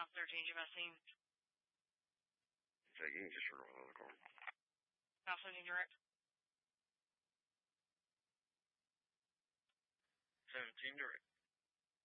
House 13, Jim. Okay, you can just circle another car. House 13 direct. 17 direct.